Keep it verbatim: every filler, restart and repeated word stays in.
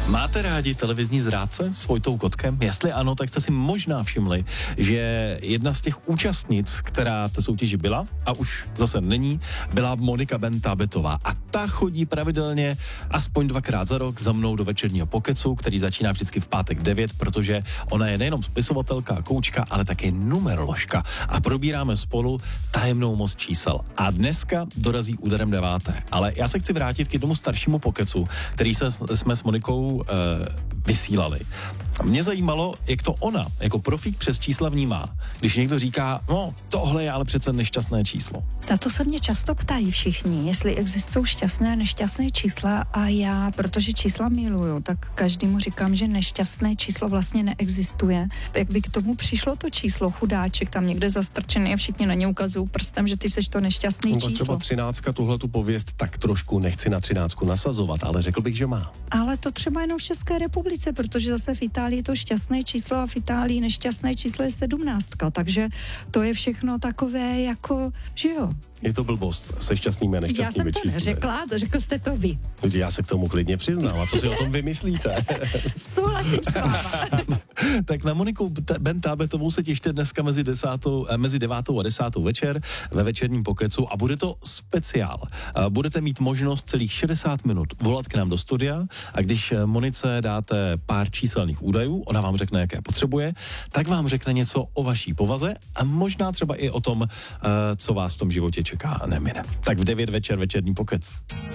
Máte rádi televizní zrádce s Vojtou Kotkem? Jestli ano, tak jste si možná všimli, že jedna z těch účastnic, která v té soutěži byla, a už zase není, byla Monika Bentábetová. A ta chodí pravidelně aspoň dvakrát za rok za mnou do večerního pokecu, který začíná vždycky v pátek v devět, protože ona je nejenom spisovatelka a koučka, ale také numeroložka. A probíráme spolu tajemnou moc čísel. A dneska dorazí úderem deváté. Ale já se chci vrátit k jednomu staršímu pokecu, který se, jsme s Monikou e, vysílali. Mě zajímalo, jak to ona, jako profík přes čísla vnímá. Když někdo říká, no tohle je ale přece nešťastné číslo. Na to se mě často ptají všichni, jestli existují šťastné a nešťastné čísla, a já, protože čísla miluju, tak každému říkám, že nešťastné číslo vlastně neexistuje. Jak by k tomu přišlo to číslo, chudáček tam někde zastrčený a všichni na ně ukazují prstem, že ty seš to nešťastné no, číslo. Třeba třináctka, tuhle tu pověst tak trošku nechci na třináctku nasazovat, ale řekl bych, že má. Ale to třeba jenom v České republice, protože zase v Itálii je to šťastné číslo a v Itálii nešťastné číslo je sedmnáctka, takže to je všechno takové jako, že jo. Je to blbost se šťastnými a nešťastnými Já jsem to čísly. neřekla, řekl jste to vy. Já se k tomu klidně přiznám. A co si o tom vymyslíte? Souhlasím s váma. Tak na Moniku Bentábetovou se těšte dneska mezi, desátou, mezi devátou a desátou večer ve večerním pokecu a bude to speciál. Budete mít možnost celých šedesát minut volat k nám do studia a když Monice dáte pár číselných údajů, ona vám řekne, jaké potřebuje, tak vám řekne něco o vaší povaze a možná třeba i o tom, co vás v tom životě čeká a nemine. Tak v devět večer večerní pokec.